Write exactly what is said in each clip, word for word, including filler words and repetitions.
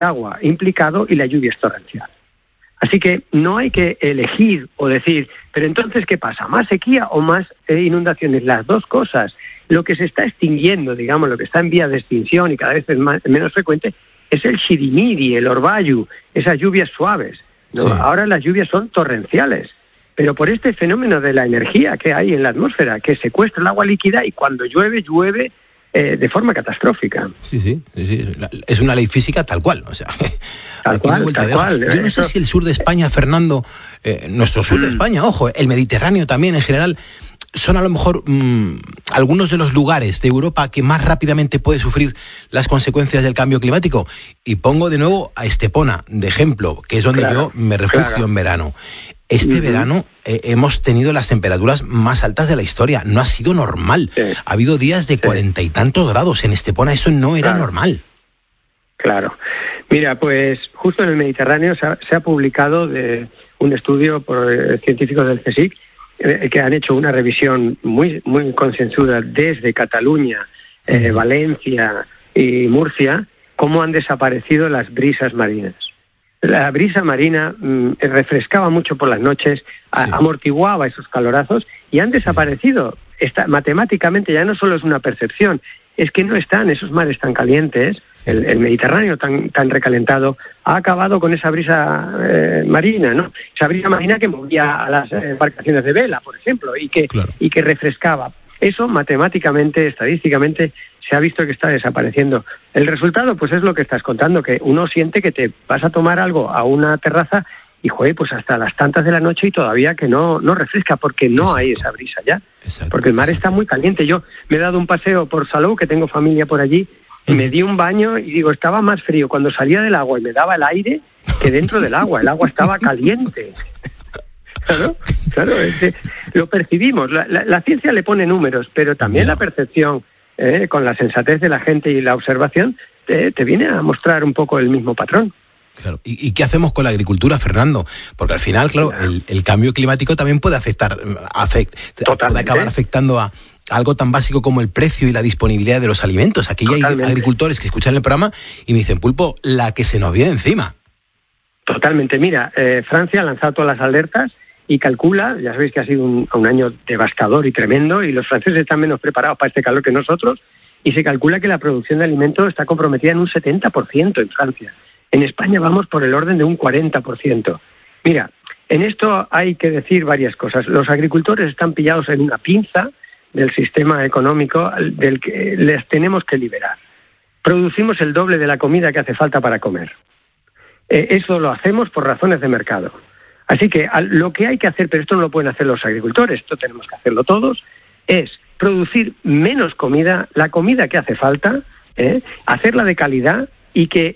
agua implicado y la lluvia es torrencial. Así que no hay que elegir o decir, pero entonces, ¿qué pasa? ¿Más sequía o más eh, inundaciones? Las dos cosas. Lo que se está extinguiendo, digamos, lo que está en vía de extinción y cada vez es más, menos frecuente, es el xirimiri, el orvallo, esas lluvias suaves, ¿no? Sí. Ahora las lluvias son torrenciales, pero por este fenómeno de la energía que hay en la atmósfera, que secuestra el agua líquida y cuando llueve, llueve eh, de forma catastrófica. Sí, sí, sí, es una ley física tal cual, o sea, tal aquí cual, no hay vuelta tal de hoja. cual. Yo no Eso... sé si el sur de España, Fernando, eh, nuestro sur mm. de España, ojo, el Mediterráneo también en general, son a lo mejor mmm, algunos de los lugares de Europa que más rápidamente puede sufrir las consecuencias del cambio climático. Y pongo de nuevo a Estepona de ejemplo, que es donde claro, yo me refugio claro. en verano. Este uh-huh. verano eh, hemos tenido las temperaturas más altas de la historia. No ha sido normal. Sí. Ha habido días de cuarenta sí. y tantos grados. En Estepona eso no era claro. normal. Claro. Mira, pues justo en el Mediterráneo se ha, se ha publicado de un estudio por eh, científicos del CSIC eh, que han hecho una revisión muy muy concienzuda desde Cataluña, eh, uh-huh. Valencia y Murcia, cómo han desaparecido las brisas marinas. La brisa marina mmm, refrescaba mucho por las noches, a, sí. amortiguaba esos calorazos y han desaparecido. Esta, matemáticamente ya no solo es una percepción, es que no están esos mares tan calientes, el, el Mediterráneo tan, tan recalentado, ha acabado con esa brisa eh, marina, ¿no? Esa brisa marina que movía a las embarcaciones de vela, por ejemplo, y que, claro. y que refrescaba. Eso matemáticamente, estadísticamente, se ha visto que está desapareciendo. El resultado, pues es lo que estás contando, que uno siente que te vas a tomar algo a una terraza y, joder, pues hasta las tantas de la noche y todavía que no, no refresca porque no exacto. hay esa brisa ya. Exacto, porque el mar exacto. está muy caliente. Yo me he dado un paseo por Salou, que tengo familia por allí, y uh-huh. me di un baño y digo, estaba más frío cuando salía del agua y me daba el aire que dentro del agua. El agua estaba caliente. Claro, claro, es que lo percibimos. La, la, la ciencia le pone números, pero también yeah. la percepción, eh, con la sensatez de la gente y la observación, te, te viene a mostrar un poco el mismo patrón. Claro. ¿Y, ¿Y qué hacemos con la agricultura, Fernando? Porque al final, claro, claro. El, el cambio climático también puede afectar, afect, puede acabar afectando a algo tan básico como el precio y la disponibilidad de los alimentos. Aquí Totalmente. Hay agricultores que escuchan el programa y me dicen, Pulpo, la que se nos viene encima. Totalmente. Mira, eh, Francia ha lanzado todas las alertas y calcula, ya sabéis que ha sido un, un año devastador y tremendo, y los franceses están menos preparados para este calor que nosotros, y se calcula que la producción de alimentos está comprometida en un setenta por ciento en Francia. En España vamos por el orden de un cuarenta por ciento. Mira, en esto hay que decir varias cosas. Los agricultores están pillados en una pinza del sistema económico del que les tenemos que liberar. Producimos el doble de la comida que hace falta para comer. Eh, eso lo hacemos por razones de mercado. Así que lo que hay que hacer, pero esto no lo pueden hacer los agricultores, esto tenemos que hacerlo todos, es producir menos comida, la comida que hace falta, ¿eh? hacerla de calidad y que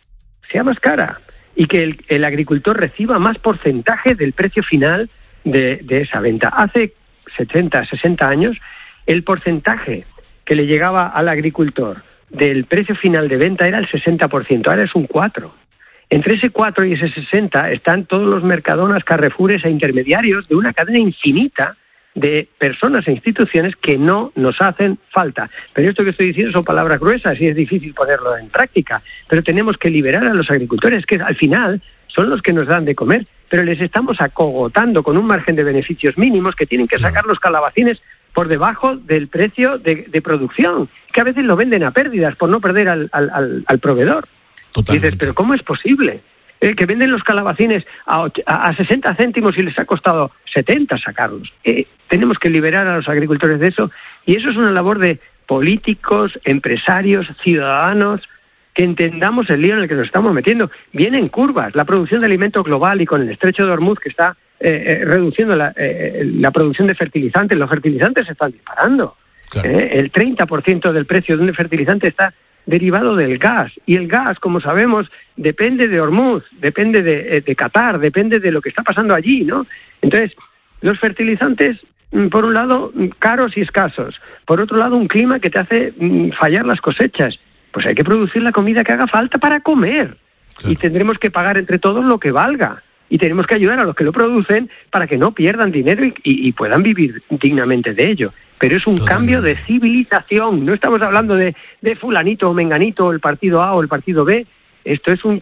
sea más cara y que el, el agricultor reciba más porcentaje del precio final de, de esa venta. Hace setenta, sesenta años, el porcentaje que le llegaba al agricultor del precio final de venta era el sesenta por ciento, ahora es un cuatro por ciento. Entre ese cuatro y ese sesenta están todos los Mercadonas, Carrefoures e intermediarios de una cadena infinita de personas e instituciones que no nos hacen falta. Pero esto que estoy diciendo son palabras gruesas y es difícil ponerlo en práctica. Pero tenemos que liberar a los agricultores, que al final son los que nos dan de comer, pero les estamos acogotando con un margen de beneficios mínimos que tienen que sacar los calabacines por debajo del precio de, de producción, que a veces lo venden a pérdidas por no perder al, al, al, al proveedor. Totalmente. Dices, pero ¿cómo es posible? Eh, que venden los calabacines a, a, a sesenta céntimos y les ha costado setenta sacarlos. Eh, tenemos que liberar a los agricultores de eso, y eso es una labor de políticos, empresarios, ciudadanos, que entendamos el lío en el que nos estamos metiendo. Vienen curvas. La producción de alimentos global y con el estrecho de Hormuz que está eh, eh, reduciendo la, eh, la producción de fertilizantes, los fertilizantes se están disparando. Claro. Eh, el treinta por ciento del precio de un fertilizante está derivado del gas, y el gas, como sabemos, depende de Hormuz, depende de, de Qatar, depende de lo que está pasando allí, ¿no? Entonces, los fertilizantes, por un lado, caros y escasos, por otro lado, un clima que te hace fallar las cosechas, pues hay que producir la comida que haga falta para comer, claro. Y tendremos que pagar entre todos lo que valga, y tenemos que ayudar a los que lo producen para que no pierdan dinero y, y, y puedan vivir dignamente de ello. Pero es un Totalmente. Cambio de civilización. No estamos hablando de, de fulanito o menganito, o el partido A o el partido B. esto es un